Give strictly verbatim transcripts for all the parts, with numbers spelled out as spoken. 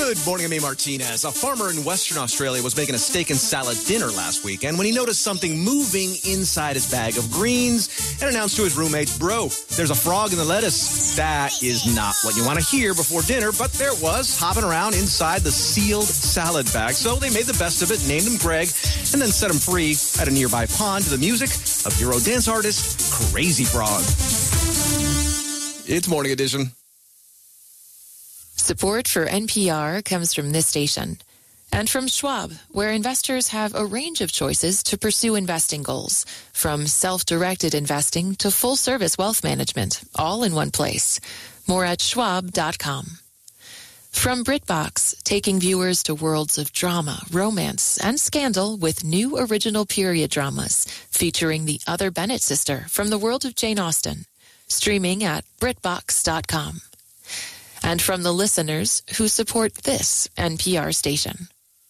Good morning, I'm A. Martinez. A farmer in Western Australia was making a steak and salad dinner last weekend when he noticed something moving inside his bag of greens and announced to his roommates, bro, there's a frog in the lettuce. That is not what you want to hear before dinner, but there it was, hopping around inside the sealed salad bag. So they made the best of it, named him Greg, and then set him free at a nearby pond to the music of Euro dance artist Crazy Frog. It's Morning Edition. Support for N P R comes from this station and from Schwab, where investors have a range of choices to pursue investing goals, from self-directed investing to full-service wealth management, all in one place. More at schwab dot com. From BritBox, taking viewers to worlds of drama, romance, and scandal with new original period dramas featuring the other Bennett sister from the world of Jane Austen. Streaming at brit box dot com. And from the listeners who support this N P R station.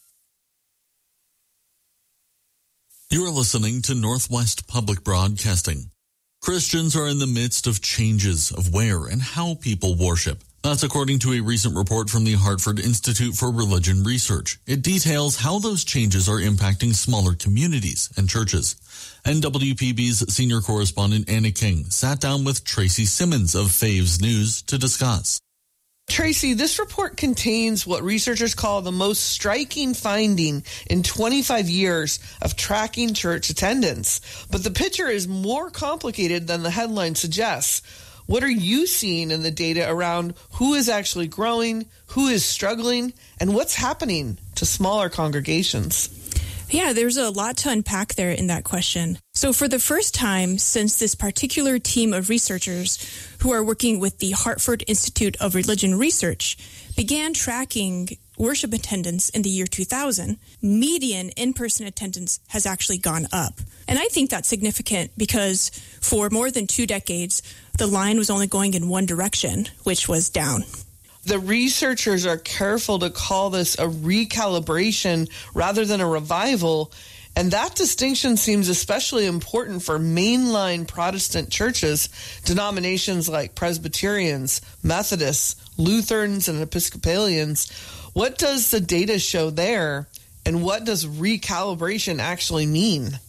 You are listening to Northwest Public Broadcasting. Christians are in the midst of changes of where and how people worship. That's according to a recent report from the Hartford Institute for Religion Research. It details how those changes are impacting smaller communities and churches. N W P B's senior correspondent Anna King sat down with Tracy Simmons of Faves News to discuss. Tracy, this report contains what researchers call the most striking finding in twenty-five years of tracking church attendance. But the picture is more complicated than the headline suggests. What are you seeing in the data around who is actually growing, who is struggling, and what's happening to smaller congregations? Yeah, there's a lot to unpack there in that question. So for the first time since this particular team of researchers who are working with the Hartford Institute of Religion Research began tracking worship attendance in the year two thousand, median in-person attendance has actually gone up. And I think that's significant because for more than two decades, the line was only going in one direction, which was down. The researchers are careful to call this a recalibration rather than a revival, and that distinction seems especially important for mainline Protestant churches, denominations like Presbyterians, Methodists, Lutherans, and Episcopalians. What does the data show there, and what does recalibration actually mean?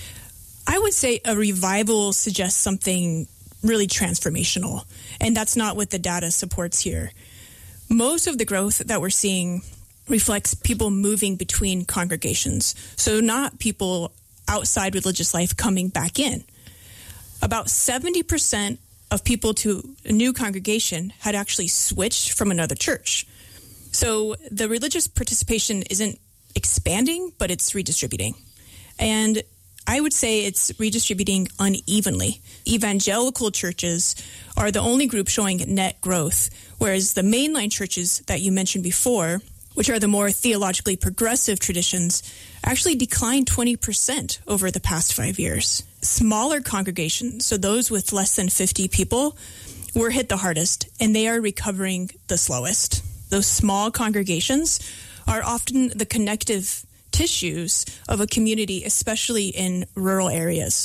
I would say a revival suggests something really transformational, and that's not what the data supports here. Most of the growth that we're seeing reflects people moving between congregations, so not people outside religious life coming back in. About seventy percent of people to a new congregation had actually switched from another church. So the religious participation isn't expanding, but it's redistributing. And I would say it's redistributing unevenly. Evangelical churches are the only group showing net growth, whereas the mainline churches that you mentioned before, which are the more theologically progressive traditions, actually declined twenty percent over the past five years. Smaller congregations, so those with less than fifty people, were hit the hardest, and they are recovering the slowest. Those small congregations are often the connective tissues of a community, especially in rural areas.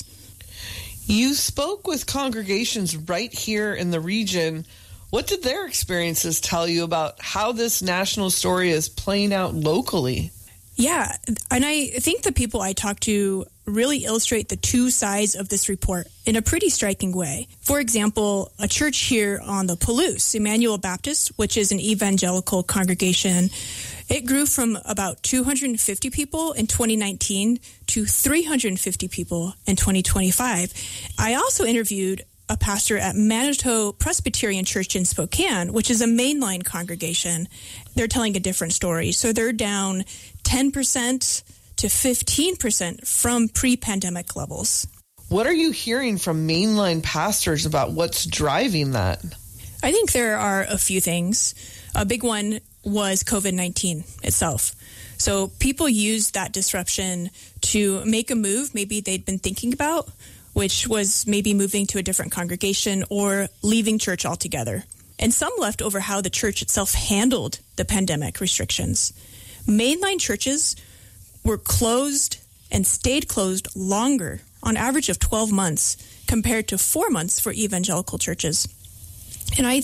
You spoke with congregations right here in the region. What did their experiences tell you about how this national story is playing out locally? Yeah, and I think the people I talked to really illustrate the two sides of this report in a pretty striking way. For example, a church here on the Palouse, Emmanuel Baptist, which is an evangelical congregation, it grew from about two hundred fifty people in twenty nineteen to three hundred fifty people in twenty twenty-five. I also interviewed a pastor at Manitou Presbyterian Church in Spokane, which is a mainline congregation. They're telling a different story. So they're down ten percent to fifteen percent from pre-pandemic levels. What are you hearing from mainline pastors about what's driving that? I think there are a few things. A big one was covid nineteen itself. So people used that disruption to make a move maybe they'd been thinking about, which was maybe moving to a different congregation or leaving church altogether. And some left over how the church itself handled the pandemic restrictions. Mainline churches were closed and stayed closed longer, on average of twelve months, compared to four months for evangelical churches. And I